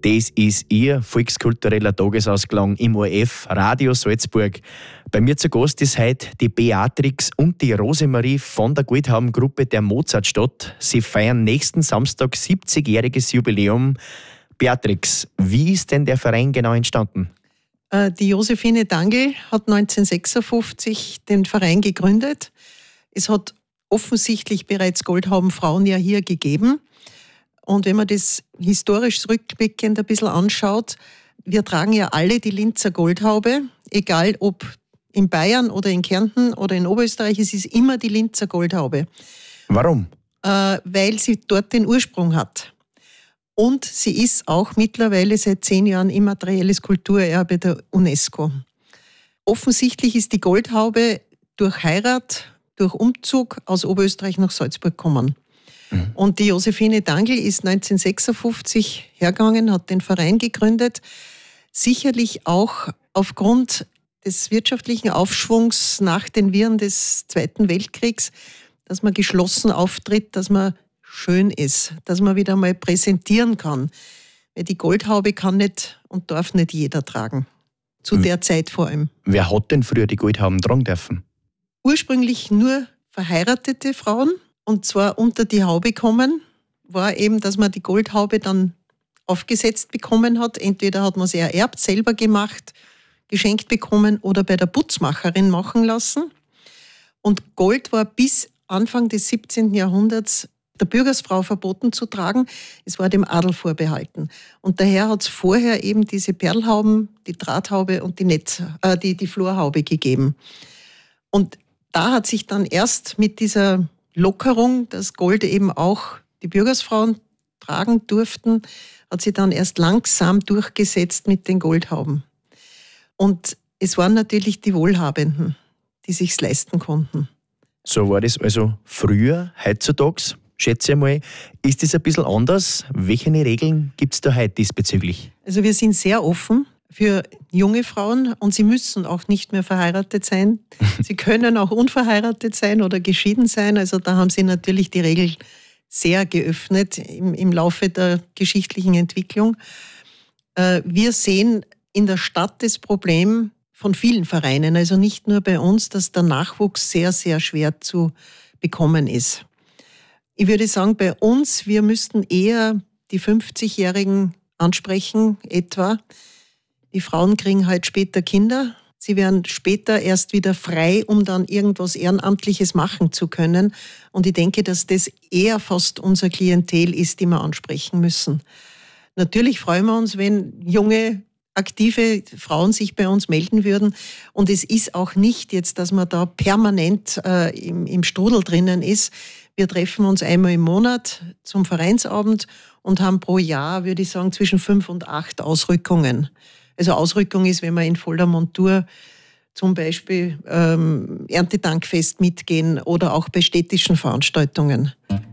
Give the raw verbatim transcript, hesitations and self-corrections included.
Das ist Ihr volkskultureller Tagesausklang im O R F Radio Salzburg. Bei mir zu Gast ist heute die Beatrix und die Rosemarie von der Goldhaubengruppe der Mozartstadt. Sie feiern nächsten Samstag siebzigjähriges Jubiläum. Beatrix, wie ist denn der Verein genau entstanden? Die Josephine Dangl hat neunzehnhundertsechsundfünfzig den Verein gegründet. Es hat offensichtlich bereits Goldhaubenfrauen ja hier gegeben. Und wenn man das historisch zurückblickend ein bisschen anschaut, wir tragen ja alle die Linzer Goldhaube, egal ob in Bayern oder in Kärnten oder in Oberösterreich, es ist immer die Linzer Goldhaube. Warum? Äh, weil sie dort den Ursprung hat. Und sie ist auch mittlerweile seit zehn Jahren immaterielles Kulturerbe der UNESCO. Offensichtlich ist die Goldhaube durch Heirat, durch Umzug aus Oberösterreich nach Salzburg gekommen. Und die Josephine Dangl ist neunzehnhundertsechsundfünfzig hergegangen, hat den Verein gegründet, sicherlich auch aufgrund des wirtschaftlichen Aufschwungs nach den Wirren des Zweiten Weltkriegs, dass man geschlossen auftritt, dass man schön ist, dass man wieder mal präsentieren kann. Weil die Goldhaube kann nicht und darf nicht jeder tragen. Zu der Zeit vor allem. Wer hat denn früher die Goldhauben tragen dürfen? Ursprünglich nur verheiratete Frauen. Und zwar unter die Haube kommen, war eben, dass man die Goldhaube dann aufgesetzt bekommen hat. Entweder hat man sie ererbt, selber gemacht, geschenkt bekommen oder bei der Putzmacherin machen lassen. Und Gold war bis Anfang des siebzehnten Jahrhunderts der Bürgersfrau verboten zu tragen. Es war dem Adel vorbehalten. Und daher hat es vorher eben diese Perlhauben, die Drahthaube und die, Netz, äh, die, die Florhaube gegeben. Und da hat sich dann erst mit dieser Lockerung, dass Gold eben auch die Bürgersfrauen tragen durften, hat sie dann erst langsam durchgesetzt mit den Goldhauben. Und es waren natürlich die Wohlhabenden, die sich's leisten konnten. So war das also früher, heutzutage, schätze ich mal. Ist das ein bisschen anders? Welche Regeln gibt es da heute diesbezüglich? Also wir sind sehr offen für junge Frauen und sie müssen auch nicht mehr verheiratet sein. Sie können auch unverheiratet sein oder geschieden sein. Also da haben sie natürlich die Regel sehr geöffnet im, im Laufe der geschichtlichen Entwicklung. Äh, wir sehen in der Stadt das Problem von vielen Vereinen, also nicht nur bei uns, dass der Nachwuchs sehr, sehr schwer zu bekommen ist. Ich würde sagen, bei uns, wir müssten eher die fünfzigjährigen ansprechen, etwa. Die Frauen kriegen halt später Kinder. Sie werden später erst wieder frei, um dann irgendwas Ehrenamtliches machen zu können. Und ich denke, dass das eher fast unser Klientel ist, die wir ansprechen müssen. Natürlich freuen wir uns, wenn junge, aktive Frauen sich bei uns melden würden. Und es ist auch nicht jetzt, dass man da permanent äh, im, im Strudel drinnen ist. Wir treffen uns einmal im Monat zum Vereinsabend und haben pro Jahr, würde ich sagen, zwischen fünf und acht Ausrückungen. Also Ausrückung ist, wenn wir in voller Montur zum Beispiel ähm, Erntedankfest mitgehen oder auch bei städtischen Veranstaltungen.